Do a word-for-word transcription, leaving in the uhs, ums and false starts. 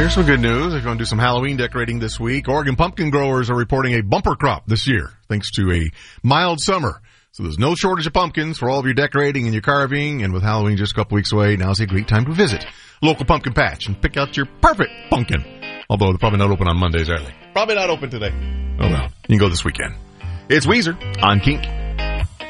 here's some good news. They're going to do some Halloween decorating this week. Oregon pumpkin growers are reporting a bumper crop this year, thanks to a mild summer. So there's no shortage of pumpkins for all of your decorating and your carving. And with Halloween just a couple weeks away, now's a great time to visit a local pumpkin patch and pick out your perfect pumpkin. Although they're probably not open on Mondays, are they? Probably not open today. Oh well, you can go this weekend. It's Weezer on Kink.